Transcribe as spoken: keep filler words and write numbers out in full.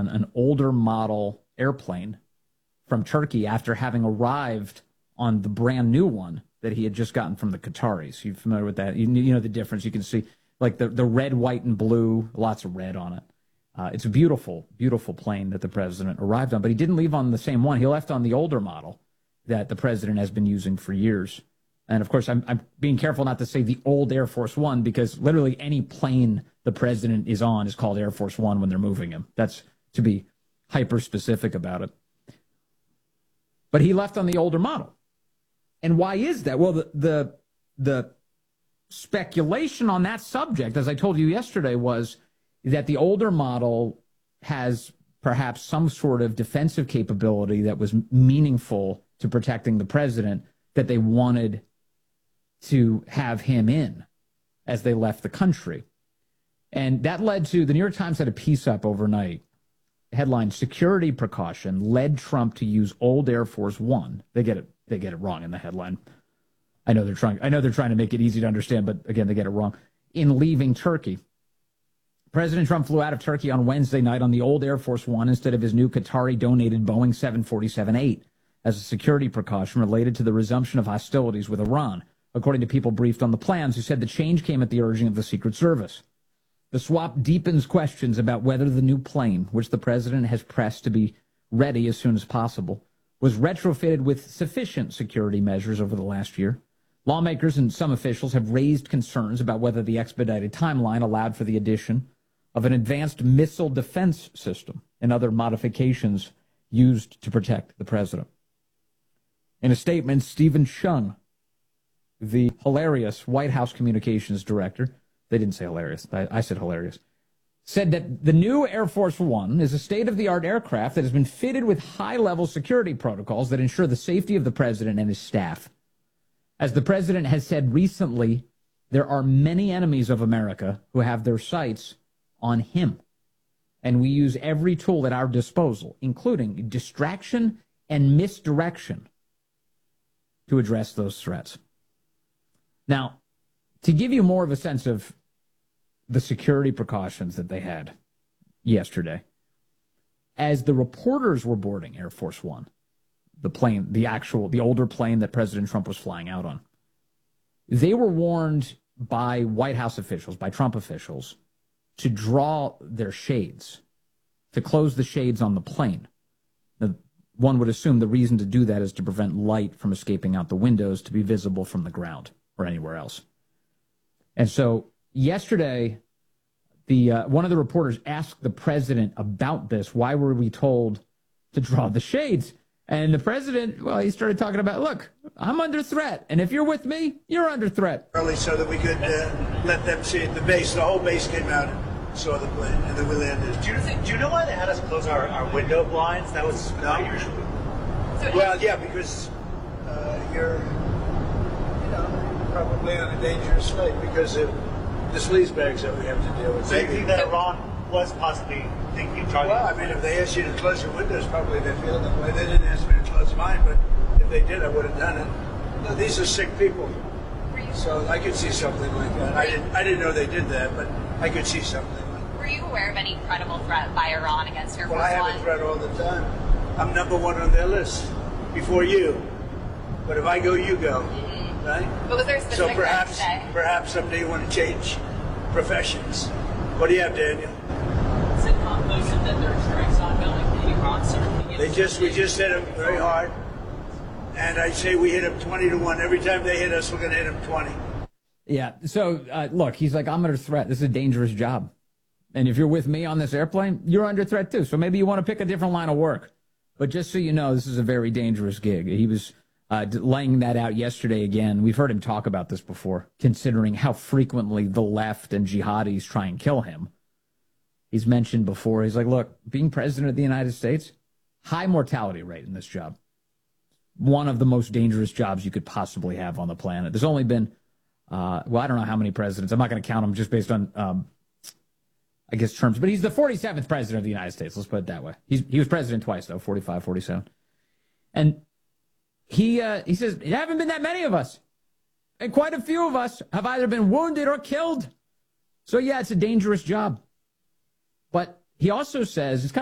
on an older model airplane from Turkey after having arrived on the brand new one that he had just gotten from the Qataris. You familiar with that? You, you know the difference. You can see like the, the red, white, and blue, lots of red on it. Uh, it's a beautiful, beautiful plane that the president arrived on, but he didn't leave on the same one. He left on the older model that the president has been using for years. And, of course, I'm, I'm being careful not to say the old Air Force One, because literally any plane the president is on is called Air Force One when they're moving him. That's to be hyper-specific about it. But he left on the older model. And why is that? Well, the, the, the speculation on that subject, as I told you yesterday, was that the older model has perhaps some sort of defensive capability that was meaningful to protecting the president that they wanted to have him in as they left the country. And that led to, the New York Times had a piece up overnight, headline, security precaution led Trump to use old Air Force One. They get it, they get it wrong in the headline. I know they're trying, I know they're trying to make it easy to understand, but again, they get it wrong. In leaving Turkey, President Trump flew out of Turkey on Wednesday night on the old Air Force One instead of his new Qatari-donated Boeing seven forty-seven eight as a security precaution related to the resumption of hostilities with Iran, according to people briefed on the plans, who said the change came at the urging of the Secret Service. The swap deepens questions about whether the new plane, which the president has pressed to be ready as soon as possible, was retrofitted with sufficient security measures over the last year. Lawmakers and some officials have raised concerns about whether the expedited timeline allowed for the addition of an advanced missile defense system and other modifications used to protect the president. In a statement, Stephen Chung, the hilarious White House communications director, they didn't say hilarious, I, I said hilarious, said that the new Air Force One is a state-of-the-art aircraft that has been fitted with high-level security protocols that ensure the safety of the president and his staff. As the president has said recently, there are many enemies of America who have their sights on him. And we use every tool at our disposal, including distraction and misdirection, to address those threats. Now, to give you more of a sense of the security precautions that they had yesterday, as the reporters were boarding Air Force One, the plane, the actual, the older plane that President Trump was flying out on, they were warned by White House officials, by Trump officials, to draw their shades, to close the shades on the plane. Now, one would assume the reason to do that is to prevent light from escaping out the windows to be visible from the ground or anywhere else. And so yesterday, the uh, one of the reporters asked the president about this. Why were we told to draw the shades? And the president, well, he started talking about, look, I'm under threat. And if you're with me, you're under threat. Early so that we could uh, let them see it. The base, the whole base came out and saw the plane, and then we landed. Do you, think, do you know why they had us close our, our window blinds? That was no. unusual. Well, yeah, because uh, you're, you know, probably on a dangerous flight because of the sleaze bags that we have to deal with. So you think that Iran was possibly thinking, trying Well, I mean, if they asked you to close your windows, probably they feel that way. They didn't ask me to close mine, but if they did, I would have done it. No, these are sick people, so I could see something like that. I didn't, I didn't know they did that, but I could see something like that. Were you aware of any credible threat by Iran against Air Force Well, I have One? a threat all the time. I'm number one on their list before you. But if I go, you go, mm-hmm. right? But was there a specific so perhaps, today? perhaps someday you want to change professions. What do you have, Daniel? CENTCOM posted that there are strikes ongoing in Iran, sir. They just, we just hit them very hard. And I say we hit them twenty to one. Every time they hit us, we're going to hit them twenty. Yeah. So, uh, look, he's like, I'm under threat. This is a dangerous job. And if you're with me on this airplane, you're under threat too. So maybe you want to pick a different line of work. But just so you know, this is a very dangerous gig. He was uh, laying that out yesterday again. We've heard him talk about this before, considering how frequently the left and jihadis try and kill him. He's mentioned before, he's like, look, being president of the United States, high mortality rate in this job. One of the most dangerous jobs you could possibly have on the planet. There's only been, uh, well, I don't know how many presidents. I'm not going to count them just based on, um, I guess, terms. But he's the forty-seventh president of the United States. Let's put it that way. He's, he was president twice, though, forty-five, forty-seven. And he, uh, he says, there haven't been that many of us. And quite a few of us have either been wounded or killed. So, yeah, it's a dangerous job. But he also says, it's kind